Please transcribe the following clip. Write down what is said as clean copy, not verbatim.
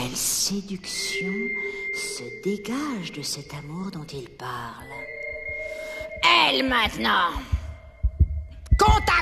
Quelle séduction se dégage de cet amour dont il parle. Elle maintenant. Contact.